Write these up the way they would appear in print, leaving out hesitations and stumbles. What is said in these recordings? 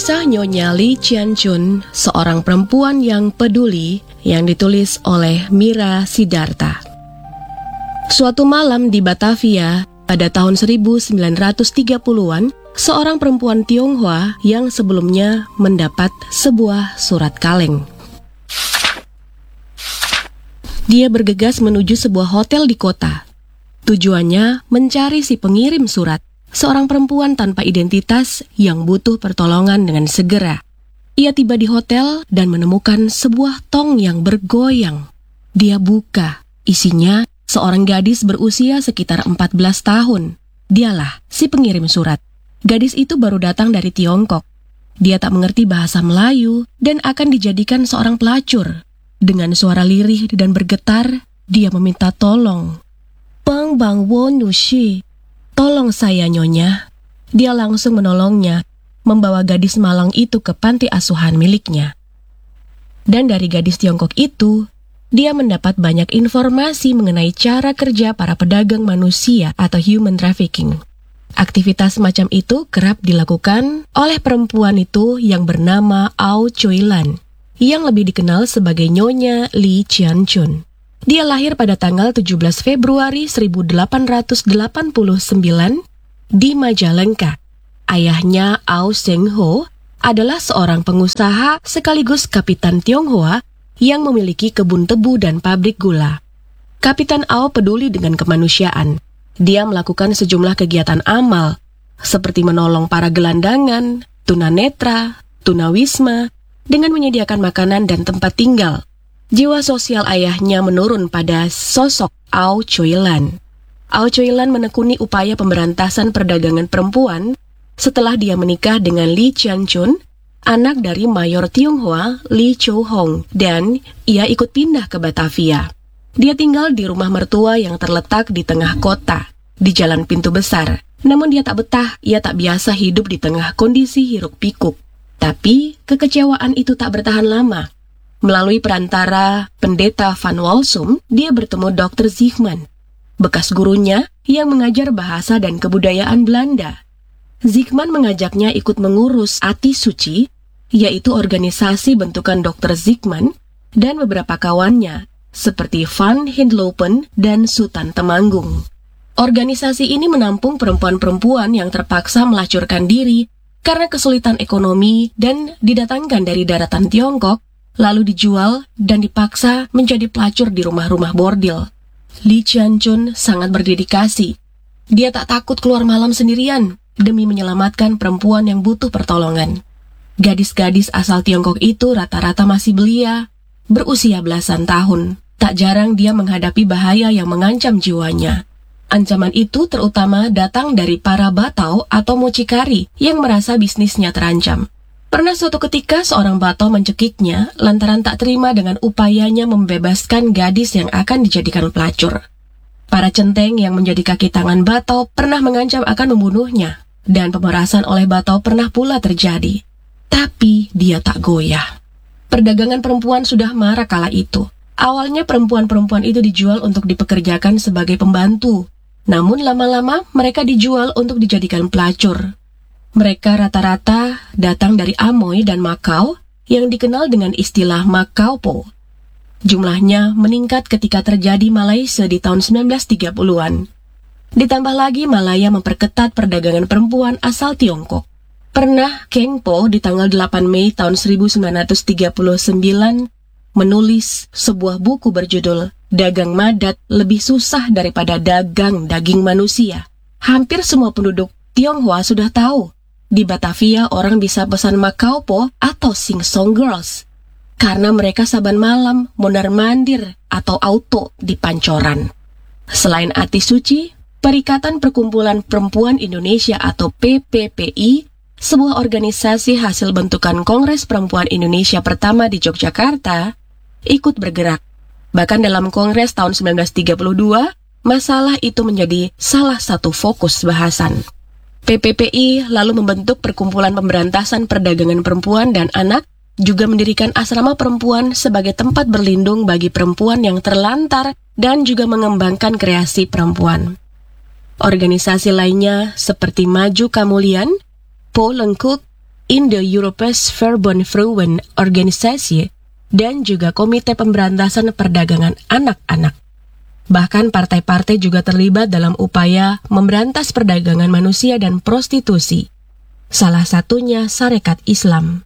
Kisah Nyonya Lee Qianchun, seorang perempuan yang peduli, yang ditulis oleh Mira Siddhartha. Suatu malam di Batavia pada tahun 1930-an, seorang perempuan Tionghoa yang sebelumnya mendapat sebuah surat kaleng. Dia bergegas menuju sebuah hotel di kota. Tujuannya mencari si pengirim surat, seorang perempuan tanpa identitas yang butuh pertolongan dengan segera. Ia tiba di hotel dan menemukan sebuah tong yang bergoyang. Dia buka, isinya seorang gadis berusia sekitar 14 tahun. Dialah si pengirim surat. Gadis itu baru datang dari Tiongkok. Dia tak mengerti bahasa Melayu dan akan dijadikan seorang pelacur. Dengan suara lirih dan bergetar, dia meminta tolong. "Bang bang wo nushi." "Tolong saya, Nyonya." Dia langsung menolongnya, membawa gadis malang itu ke panti asuhan miliknya. Dan dari gadis Tiongkok itu, dia mendapat banyak informasi mengenai cara kerja para pedagang manusia atau human trafficking. Aktivitas semacam itu kerap dilakukan oleh perempuan itu yang bernama Ao Choi Lan, yang lebih dikenal sebagai Nyonya Lee Qianchun. Dia lahir pada tanggal 17 Februari 1889 di Majalengka. Ayahnya Ao Seng Ho adalah seorang pengusaha sekaligus kapitan Tionghoa yang memiliki kebun tebu dan pabrik gula. Kapitan Ao peduli dengan kemanusiaan. Dia melakukan sejumlah kegiatan amal, seperti menolong para gelandangan, tunanetra, tunawisma, dengan menyediakan makanan dan tempat tinggal. Jiwa sosial ayahnya menurun pada sosok Ao Choi Lan. Ao Choi Lan menekuni upaya pemberantasan perdagangan perempuan setelah dia menikah dengan Lee Qianchun, anak dari Mayor Tionghoa Lee Chou Hong, dan ia ikut pindah ke Batavia. Dia tinggal di rumah mertua yang terletak di tengah kota, di Jalan Pintu Besar. Namun dia tak betah, ia tak biasa hidup di tengah kondisi hiruk-pikuk. Tapi kekecewaan itu tak bertahan lama. Melalui perantara pendeta Van Walsum, dia bertemu Dr. Zygmunt, bekas gurunya yang mengajar bahasa dan kebudayaan Belanda. Zygmunt mengajaknya ikut mengurus Ati Suci, yaitu organisasi bentukan Dr. Zygmunt dan beberapa kawannya, seperti Van Hindlopen dan Sutan Temanggung. Organisasi ini menampung perempuan-perempuan yang terpaksa melacurkan diri karena kesulitan ekonomi dan didatangkan dari daratan Tiongkok, lalu dijual dan dipaksa menjadi pelacur di rumah-rumah bordil. Lee Qianchun sangat berdedikasi. Dia tak takut keluar malam sendirian demi menyelamatkan perempuan yang butuh pertolongan. Gadis-gadis asal Tiongkok itu rata-rata masih belia, berusia belasan tahun. Tak jarang dia menghadapi bahaya yang mengancam jiwanya. Ancaman itu terutama datang dari para batau atau mucikari yang merasa bisnisnya terancam. Pernah suatu ketika seorang batau mencekiknya lantaran tak terima dengan upayanya membebaskan gadis yang akan dijadikan pelacur. Para centeng yang menjadi kaki tangan batau pernah mengancam akan membunuhnya, dan pemerasan oleh batau pernah pula terjadi. Tapi dia tak goyah. Perdagangan perempuan sudah marak kala itu. Awalnya perempuan-perempuan itu dijual untuk dipekerjakan sebagai pembantu. Namun lama-lama mereka dijual untuk dijadikan pelacur. Mereka rata-rata datang dari Amoy dan Macau yang dikenal dengan istilah Macaupo. Jumlahnya meningkat ketika terjadi Malaysia di tahun 1930-an. Ditambah lagi Malaya memperketat perdagangan perempuan asal Tiongkok. Pernah Keng Po di tanggal 8 Mei tahun 1939 menulis sebuah buku berjudul "Dagang Madat lebih susah daripada dagang daging manusia." Hampir semua penduduk Tionghoa sudah tahu, di Batavia orang bisa pesan Macaupo atau Sing Song Girls, karena mereka saban malam mondar-mandir atau auto di pancoran. Selain Ati Suci, Perikatan Perkumpulan Perempuan Indonesia atau PPPI, sebuah organisasi hasil bentukan Kongres Perempuan Indonesia pertama di Yogyakarta, ikut bergerak. Bahkan dalam Kongres tahun 1932, masalah itu menjadi salah satu fokus bahasan. PPPI lalu membentuk Perkumpulan Pemberantasan Perdagangan Perempuan dan Anak, juga mendirikan asrama perempuan sebagai tempat berlindung bagi perempuan yang terlantar dan juga mengembangkan kreasi perempuan. Organisasi lainnya seperti Maju Kamulian, Po Lengkuk, in de Europese Verbond Vrouwen Organisatie, dan juga Komite Pemberantasan Perdagangan Anak-anak. Bahkan partai-partai juga terlibat dalam upaya memberantas perdagangan manusia dan prostitusi. Salah satunya Sarekat Islam.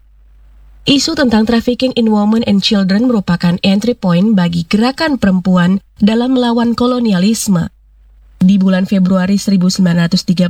Isu tentang trafficking in women and children merupakan entry point bagi gerakan perempuan dalam melawan kolonialisme. Di bulan Februari 1937,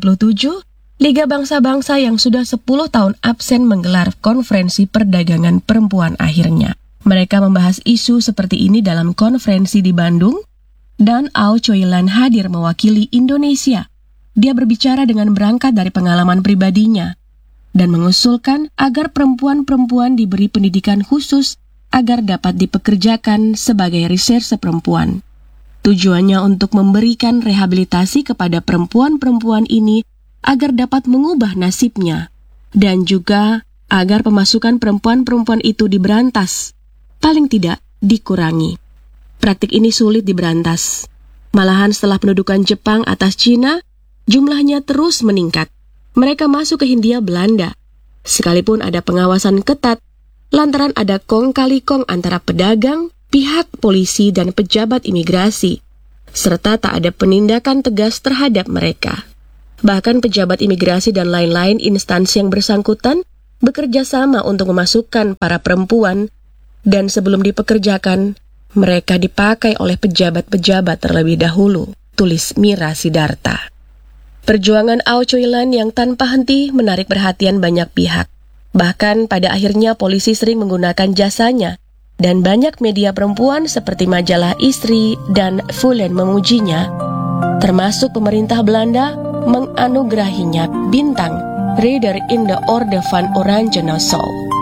Liga Bangsa-Bangsa yang sudah 10 tahun absen menggelar konferensi perdagangan perempuan akhirnya. Mereka membahas isu seperti ini dalam konferensi di Bandung, dan Aw Choi Lan hadir mewakili Indonesia. Dia berbicara dengan berangkat dari pengalaman pribadinya, dan mengusulkan agar perempuan-perempuan diberi pendidikan khusus agar dapat dipekerjakan sebagai reserse perempuan. Tujuannya untuk memberikan rehabilitasi kepada perempuan-perempuan ini agar dapat mengubah nasibnya, dan juga agar pemasukan perempuan-perempuan itu diberantas, paling tidak dikurangi. Praktik ini sulit diberantas. Malahan setelah pendudukan Jepang atas Cina, jumlahnya terus meningkat. Mereka masuk ke Hindia Belanda. Sekalipun ada pengawasan ketat, lantaran ada kong kali kong antara pedagang, pihak polisi, dan pejabat imigrasi, serta tak ada penindakan tegas terhadap mereka. Bahkan pejabat imigrasi dan lain-lain instansi yang bersangkutan bekerja sama untuk memasukkan para perempuan, dan sebelum dipekerjakan, mereka dipakai oleh pejabat-pejabat terlebih dahulu, tulis Mira Sidarta. Perjuangan Aw Choi Lan yang tanpa henti menarik perhatian banyak pihak. Bahkan pada akhirnya polisi sering menggunakan jasanya, dan banyak media perempuan seperti majalah Istri dan Fulen memujinya, termasuk pemerintah Belanda menganugerahinya bintang Ridder in the Orde van Oranje Nassau.